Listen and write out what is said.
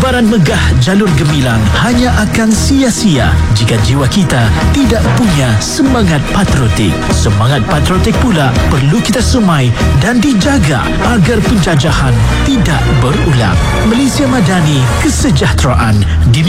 Liburan megah jalur gemilang hanya akan sia-sia jika jiwa kita tidak punya semangat patriotik. Semangat patriotik pula perlu kita semai dan dijaga agar penjajahan tidak berulang. Malaysia Madani, kesejahteraan